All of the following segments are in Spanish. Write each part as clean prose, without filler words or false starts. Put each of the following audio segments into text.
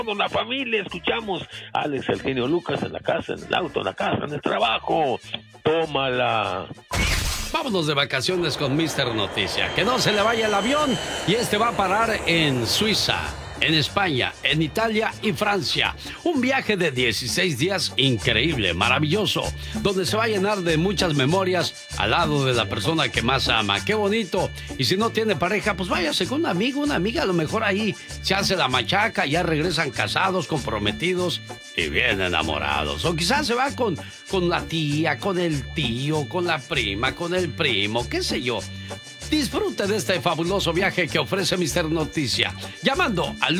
Toda la familia escuchamos a Alex, el genio Lucas, en la casa, en el auto, en la casa, en el trabajo. Tómala. Vámonos de vacaciones con Mr. Noticia. Que no se le vaya el avión y este va a parar en Suiza, en España, en Italia y Francia. Un viaje de 16 días increíble, maravilloso, donde se va a llenar de muchas memorias al lado de la persona que más ama. ¡Qué bonito! Y si no tiene pareja, pues váyase con un amigo, una amiga. A lo mejor ahí se hace la machaca, ya regresan casados, comprometidos y bien enamorados. O quizás se va con la tía, con el tío, con la prima, con el primo, qué sé yo. Disfrute de este fabuloso viaje que ofrece Mr. Noticia. Llamando al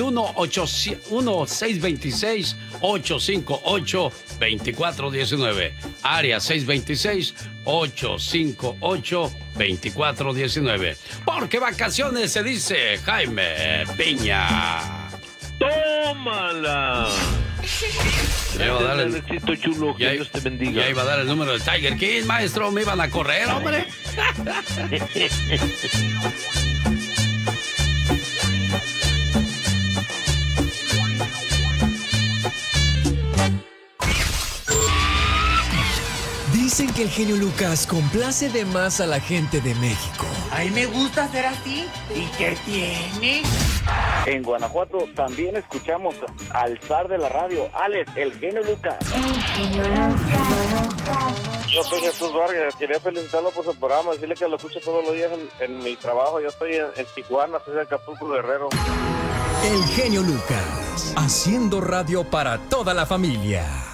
1-626-858-2419. Área 626-858-2419. Porque vacaciones se dice Jaime Piña. ¡Tómala! Ya iba a dar el éxito, chulo, que Dios te bendiga. Ya iba a dar el número del Tiger King, maestro. Me iban a correr, hombre. Dicen que el genio Lucas complace de más a la gente de México. A mí me gusta ser así. ¿Y qué tiene? En Guanajuato también escuchamos al zar de la radio, Alex, el genio Lucas. Yo soy Jesús Vargas, quería felicitarlo por su programa, decirle que lo escucho todos los días en mi trabajo. Yo estoy en Tijuana, soy de Acapulco, Guerrero. El genio Lucas, haciendo radio para toda la familia.